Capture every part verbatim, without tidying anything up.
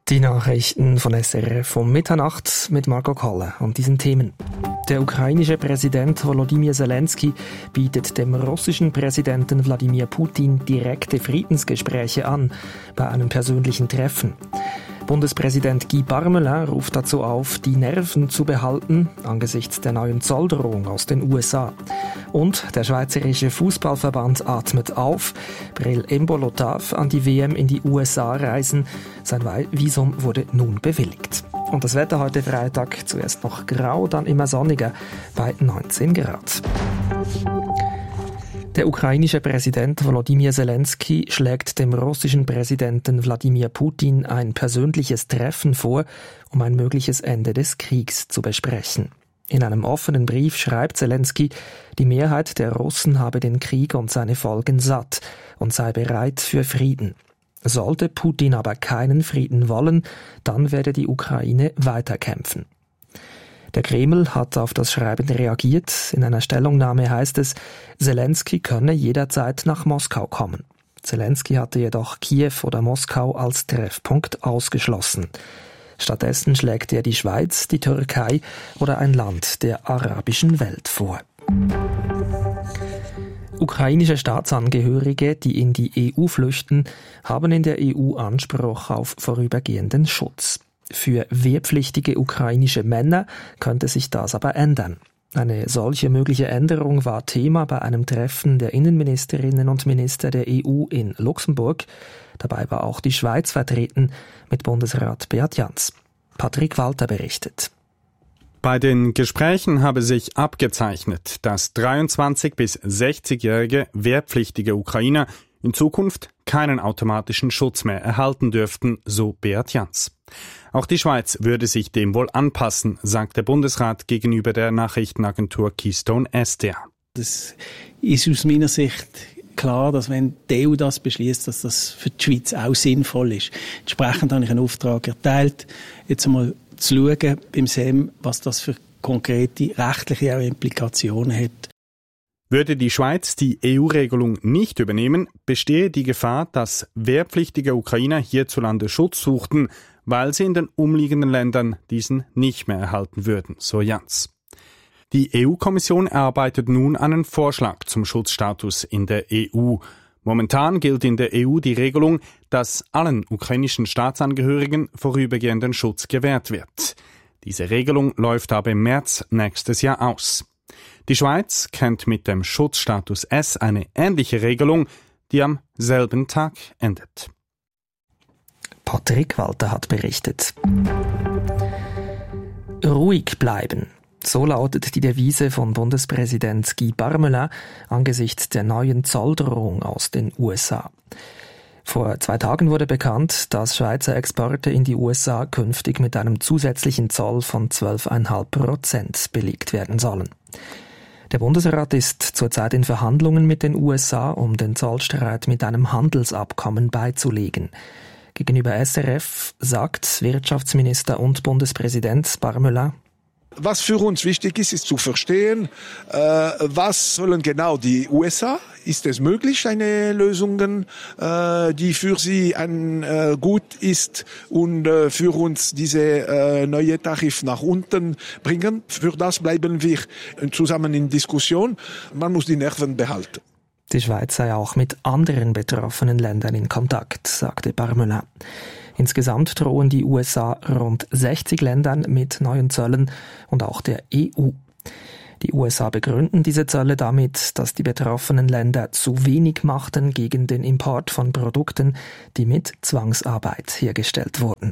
Die Nachrichten von S R F um Mitternacht mit Marco Kolle und diesen Themen. Der ukrainische Präsident Volodymyr Zelensky bietet dem russischen Präsidenten Wladimir Putin direkte Friedensgespräche an bei einem persönlichen Treffen. Bundespräsident Guy Parmelin ruft dazu auf, die Nerven zu behalten angesichts der neuen Zolldrohung aus den U S A. Und der Schweizerische Fußballverband atmet auf. Bril Embolo darf an die W M in die U S A reisen. Sein Visum wurde nun bewilligt. Und das Wetter heute Freitag, zuerst noch grau, dann immer sonniger bei neunzehn Grad. Der ukrainische Präsident Volodymyr Zelensky schlägt dem russischen Präsidenten Wladimir Putin ein persönliches Treffen vor, um ein mögliches Ende des Kriegs zu besprechen. In einem offenen Brief schreibt Zelensky, die Mehrheit der Russen habe den Krieg und seine Folgen satt und sei bereit für Frieden. Sollte Putin aber keinen Frieden wollen, dann werde die Ukraine weiterkämpfen. Der Kreml hat auf das Schreiben reagiert. In einer Stellungnahme heißt es, Zelensky könne jederzeit nach Moskau kommen. Zelensky hatte jedoch Kiew oder Moskau als Treffpunkt ausgeschlossen. Stattdessen schlägt er die Schweiz, die Türkei oder ein Land der arabischen Welt vor. Ukrainische Staatsangehörige, die in die E U flüchten, haben in der E U Anspruch auf vorübergehenden Schutz. Für wehrpflichtige ukrainische Männer könnte sich das aber ändern. Eine solche mögliche Änderung war Thema bei einem Treffen der Innenministerinnen und Minister der E U in Luxemburg. Dabei war auch die Schweiz vertreten mit Bundesrat Beat Jans. Patrick Walter berichtet. Bei den Gesprächen habe sich abgezeichnet, dass dreiundzwanzig- bis sechzigjährige wehrpflichtige Ukrainer in Zukunft keinen automatischen Schutz mehr erhalten dürften, so Beat Jans. Auch die Schweiz würde sich dem wohl anpassen, sagt der Bundesrat gegenüber der Nachrichtenagentur Keystone S D A. Das ist aus meiner Sicht klar, dass wenn die E U das beschließt, dass das für die Schweiz auch sinnvoll ist. Entsprechend habe ich einen Auftrag erteilt, jetzt einmal zu schauen beim S E M, was das für konkrete rechtliche Implikationen hat. Würde die Schweiz die E U-Regelung nicht übernehmen, bestehe die Gefahr, dass wehrpflichtige Ukrainer hierzulande Schutz suchten, weil sie in den umliegenden Ländern diesen nicht mehr erhalten würden, so Jans. Die E U-Kommission erarbeitet nun einen Vorschlag zum Schutzstatus in der E U. Momentan gilt in der E U die Regelung, dass allen ukrainischen Staatsangehörigen vorübergehenden Schutz gewährt wird. Diese Regelung läuft aber im März nächstes Jahr aus. Die Schweiz kennt mit dem Schutzstatus S eine ähnliche Regelung, die am selben Tag endet. Patrick Walter hat berichtet. Ruhig bleiben. So lautet die Devise von Bundespräsident Guy Parmelin angesichts der neuen Zolldrohung aus den U S A. Vor zwei Tagen wurde bekannt, dass Schweizer Exporte in die U S A künftig mit einem zusätzlichen Zoll von zwölf Komma fünf Prozent belegt werden sollen. Der Bundesrat ist zurzeit in Verhandlungen mit den U S A, um den Zollstreit mit einem Handelsabkommen beizulegen. Gegenüber S R F sagt Wirtschaftsminister und Bundespräsident Parmelin: Was für uns wichtig ist, ist zu verstehen, äh, was sollen genau die U S A? Ist es möglich, eine Lösung, äh, die für sie ein, äh, gut ist und äh, für uns diese äh, neue Tarif nach unten bringen? Für das bleiben wir zusammen in Diskussion. Man muss die Nerven behalten. Die Schweiz sei auch mit anderen betroffenen Ländern in Kontakt, sagte Parmelin. Insgesamt drohen die U S A rund sechzig Ländern mit neuen Zöllen und auch der E U. Die U S A begründen diese Zölle damit, dass die betroffenen Länder zu wenig machten gegen den Import von Produkten, die mit Zwangsarbeit hergestellt wurden.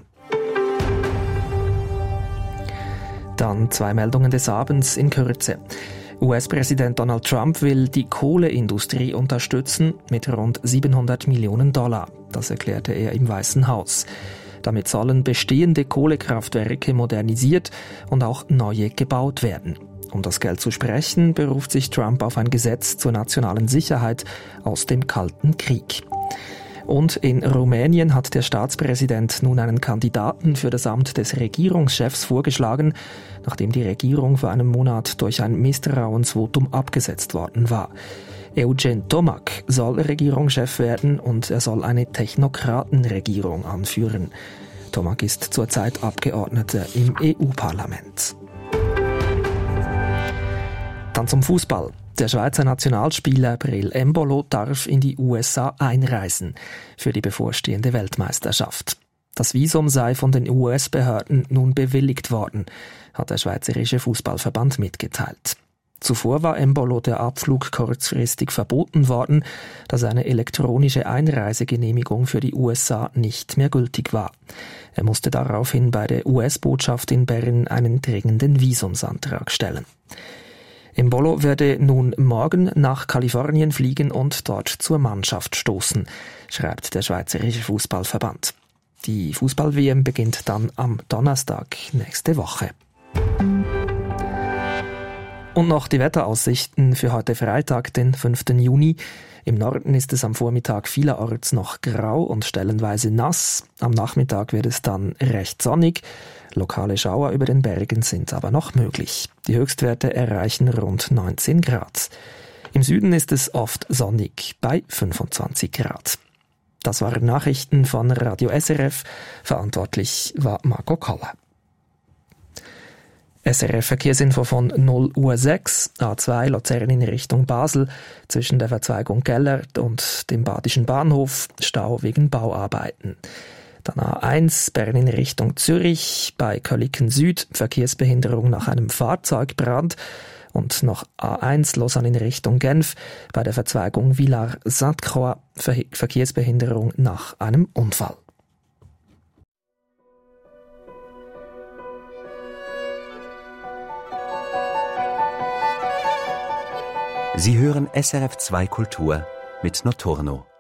Dann zwei Meldungen des Abends in Kürze. U S-Präsident Donald Trump will die Kohleindustrie unterstützen mit rund siebenhundert Millionen Dollar. Das erklärte er im Weißen Haus. Damit sollen bestehende Kohlekraftwerke modernisiert und auch neue gebaut werden. Um das Geld zu sprechen, beruft sich Trump auf ein Gesetz zur nationalen Sicherheit aus dem Kalten Krieg. Und in Rumänien hat der Staatspräsident nun einen Kandidaten für das Amt des Regierungschefs vorgeschlagen, nachdem die Regierung vor einem Monat durch ein Misstrauensvotum abgesetzt worden war. Eugen Tomac soll Regierungschef werden und er soll eine Technokratenregierung anführen. Thomas ist zurzeit Abgeordneter im E U-Parlament. Dann zum Fußball. Der Schweizer Nationalspieler Breel Embolo darf in die U S A einreisen für die bevorstehende Weltmeisterschaft. Das Visum sei von den U S-Behörden nun bewilligt worden, hat der Schweizerische Fußballverband mitgeteilt. Zuvor war Embolo der Abflug kurzfristig verboten worden, da seine elektronische Einreisegenehmigung für die U S A nicht mehr gültig war. Er musste daraufhin bei der U S-Botschaft in Bern einen dringenden Visumsantrag stellen. Embolo werde nun morgen nach Kalifornien fliegen und dort zur Mannschaft stoßen, schreibt der Schweizerische Fußballverband. Die Fußball-W M beginnt dann am Donnerstag nächste Woche. Und noch die Wetteraussichten für heute Freitag, den fünften Juni. Im Norden ist es am Vormittag vielerorts noch grau und stellenweise nass. Am Nachmittag wird es dann recht sonnig. Lokale Schauer über den Bergen sind aber noch möglich. Die Höchstwerte erreichen rund neunzehn Grad. Im Süden ist es oft sonnig bei fünfundzwanzig Grad. Das waren Nachrichten von Radio S R F. Verantwortlich war Marco Koller. S R F Verkehrsinfo von null Uhr sechs, A zwei Luzern in Richtung Basel, zwischen der Verzweigung Gellert und dem Badischen Bahnhof, Stau wegen Bauarbeiten. Dann A eins Bern in Richtung Zürich, bei Köliken Süd, Verkehrsbehinderung nach einem Fahrzeugbrand. Und noch A eins Lausanne in Richtung Genf, bei der Verzweigung Villars-Sainte-Croix, Ver- Verkehrsbehinderung nach einem Unfall. Sie hören S R F zwei Kultur mit Notorno.